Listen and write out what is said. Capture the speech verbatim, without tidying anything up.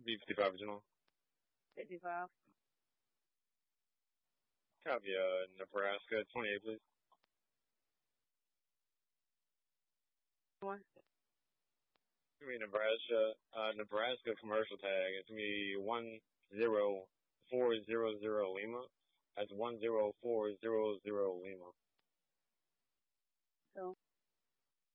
B fifty-five original. fifty-five. Copy, uh, Nebraska, twenty-eight, please. One. Give me Nebraska, uh, Nebraska commercial tag. It's gonna be one zero four zero zero Lima. That's one zero four zero zero Lima. So.